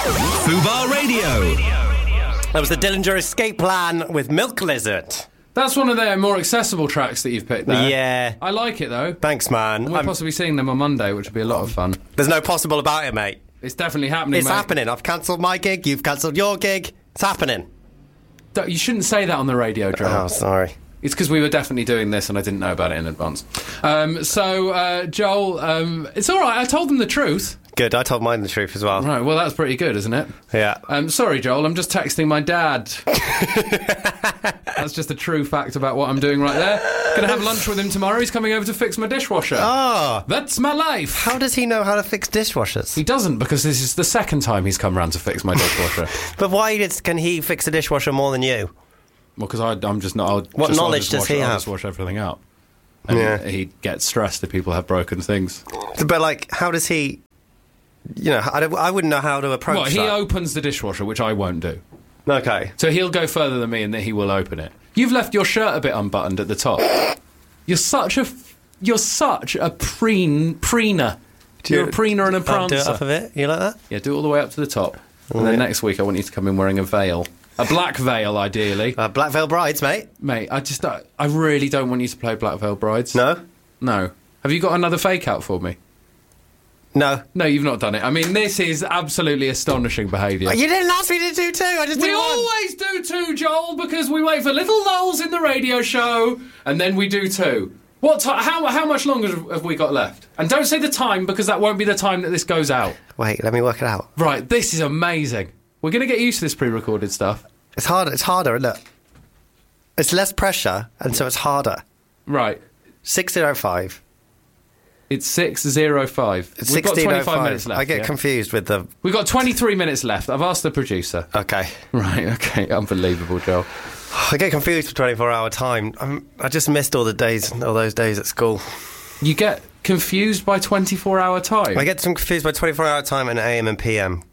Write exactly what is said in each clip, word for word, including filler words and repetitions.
Fubar Radio. That was the Dillinger Escape Plan with Milk Lizard. That's one of their more accessible tracks that you've picked there. Yeah. I like it, though. Thanks, man. We're I'm- possibly seeing them on Monday, which would be a lot of fun. There's no possible about it, mate. It's definitely happening, It's mate. happening. I've cancelled my gig. You've cancelled your gig. It's happening. Don't- You shouldn't say that on the radio, Joel. Oh, sorry. It's because we were definitely doing this and I didn't know about it in advance. Um, so, uh, Joel, um, it's all right. I told them the truth. Good. I told mine the truth as well. Right, well, that's pretty good, isn't it? Yeah. Um, sorry, Joel, I'm just texting my dad. That's just a true fact about what I'm doing right there. Gonna have lunch with him tomorrow. He's coming over to fix my dishwasher. Oh. That's my life. How does he know how to fix dishwashers? He doesn't, because this is the second time he's come round to fix my dishwasher. But why did, can he fix a dishwasher more than you? Well, because I'm just not... I'll What just, I'll knowledge just does wash, he I'll have? just wash everything out. And Yeah. he gets stressed if people have broken things. But, like, how does he... You know, I, don't, I wouldn't know how to approach Well, he that. opens the dishwasher, which I won't do. Okay. So he'll go further than me and then he will open it. You've left your shirt a bit unbuttoned at the top. You're such a... f- You're such a preen... preener. Do You're you- a preener and a I'll prancer. do it off of it. You like that? Yeah, do it all the way up to the top. And then Yeah. next week I want you to come in wearing a veil. A black veil, ideally. Uh, Black Veil Brides, mate. Mate, I just... I, I really don't want you to play Black Veil Brides. No? No. Have you got another fake out for me? No. No, you've not done it. I mean, this is absolutely astonishing behaviour. You didn't ask me to do two. I just We did one. always do two, Joel, because we wait for little lulls in the radio show, and then we do two. What ti how, how much longer have we got left? And don't say the time, because that won't be the time that this goes out. Wait, let me work it out. Right, this is amazing. We're going to get used to this pre-recorded stuff. It's harder. It's harder, isn't it? It's less pressure, and so it's harder. Right. six oh five. It's six oh five. We've got twenty-five minutes left. I get yeah? confused with the... We've got twenty-three minutes left. I've asked the producer. Okay. Right, okay. Unbelievable, Joel. I get confused with twenty-four hour time. I'm, I just missed all the days, all those days at school. You get confused by twenty-four hour time? I get confused by twenty-four hour time and A M and P M.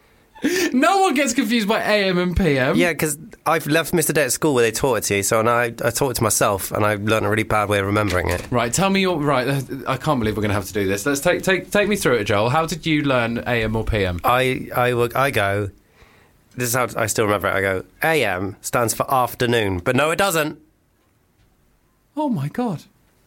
No one gets confused by A M and P M. Yeah, because I've left missed a day at school where they taught it to you, so and I, I taught it to myself, and I learned a really bad way of remembering it. Right, tell me your... Right, I can't believe we're going to have to do this. Let's take take take me through it, Joel. How did you learn A M or P M? I, I, will- I go... This is how I still remember it. I go, A M stands for afternoon, but no, it doesn't. Oh, my God.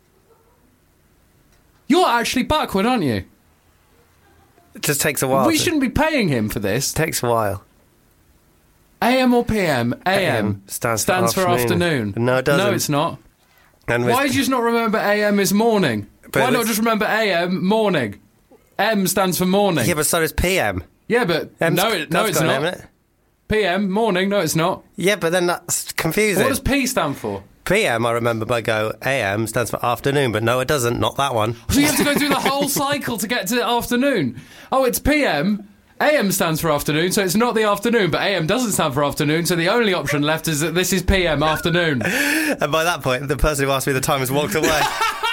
You're actually backward, aren't you? It just takes a while. We to- shouldn't be paying him for this. It takes a while. A M or P M? A M stands, stands for, for afternoon. afternoon. No, it doesn't. No, it's not. And with- Why did you just not remember A M is morning? But Why not it's- just remember A M, morning? M stands for morning. Yeah, but so does P M. Yeah, but M's no, it, no, that's it's got an not. M in it. P M, morning, no, it's not. Yeah, but then that's confusing. What does P stand for? P M, I remember by go, A M stands for afternoon, but no, it doesn't. Not that one. So you have to go through the whole cycle to get to the afternoon. Oh, it's P M. A M stands for afternoon, so it's not the afternoon, but A M doesn't stand for afternoon, so the only option left is that this is P M, afternoon. And by that point, the person who asked me the time has walked away.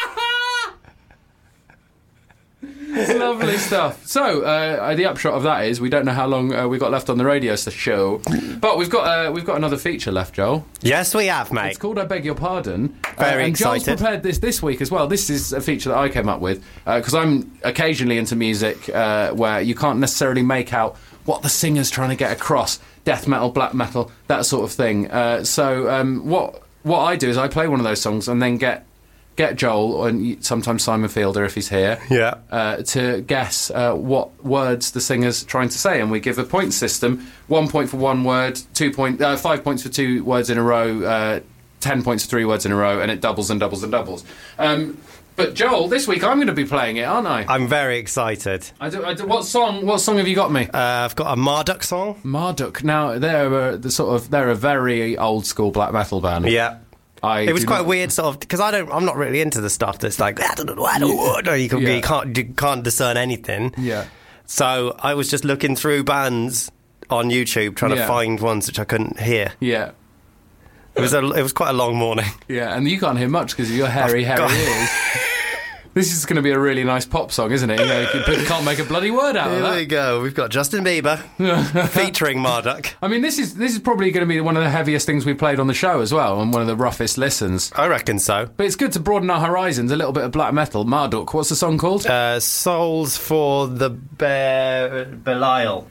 Lovely stuff. So, uh, the upshot of that is we don't know how long uh, we've got left on the radio show, but we've got uh, we've got another feature left, Joel. Yes, we have, mate. It's called I Beg Your Pardon. Very uh, and Joel's excited. prepared this this week as well. This is a feature that I came up with because I'm occasionally into music uh, where you can't necessarily make out what the singer's trying to get across. Death metal, black metal, that sort of thing. Uh, so um, what what I do is I play one of those songs and then get get Joel and sometimes Simon Fielder if he's here. Yeah. Uh, to guess uh, what words the singer's trying to say, and we give a point system: one point for one word, two point, uh, five points for two words in a row, uh, ten points for three words in a row, and it doubles and doubles and doubles. Um, but Joel, this week I'm going to be playing it, aren't I? I'm very excited. I do, I do, what song? What song have you got me? Uh, I've got a Marduk song. Marduk. Now they're uh, the sort of they're a very old school black metal band. Yeah. I It was do quite not- weird, sort of, because I don't. I'm not really into the stuff that's like I don't know, I don't know. No, you, can, Yeah. you can't, you can't discern anything. Yeah. So I was just looking through bands on YouTube, trying Yeah. to find ones which I couldn't hear. Yeah. It was a, it was quite a long morning. Yeah, and you can't hear much because of your hairy, I've hairy got- ears. This is going to be a really nice pop song, isn't it? You know, you can't make a bloody word out of Here that. we go. We've got Justin Bieber featuring Marduk. I mean, this is this is probably going to be one of the heaviest things we played on the show as well, and one of the roughest listens. I reckon so. But it's good to broaden our horizons. A little bit of black metal. Marduk. What's the song called? Uh, Souls for the Be- Belial.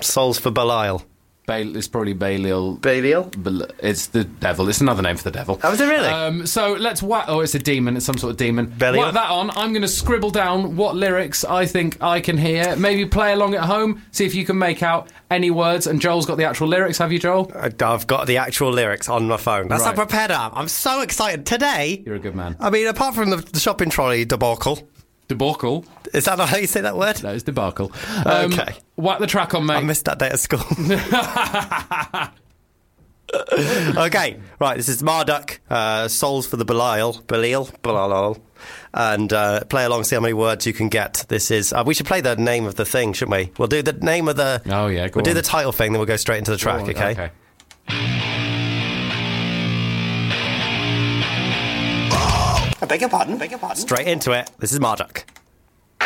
Souls for Belial. Bail- it's probably Belial. Belial? Bel- it's the devil. It's another name for the devil. Oh, is it really? Um, so let's whack. Oh, it's a demon. It's some sort of demon. Belial? Whack that on. I'm going to scribble down what lyrics I think I can hear. Maybe play along at home. See if you can make out any words. And Joel's got the actual lyrics. Have you, Joel? I've got the actual lyrics on my phone. That's Right. how prepared I am. I'm so excited. Today, You're a good man. I mean, apart from the, the shopping trolley debacle, Debacle. is that not how you say that word? That is debacle. Um, Okay. Whack the track on, mate. I missed that day at school. Okay, right, this is Marduk, uh, Souls for the Belial, Belial, Belial, and uh, play along, see how many words you can get. This is, uh, we should play the name of the thing, shouldn't we? We'll do the name of the... Oh, yeah, go We'll do on. the title thing, then we'll go straight into the track, Go on, okay? okay. I beg your pardon, beg your pardon. Straight into it, this is Marduk.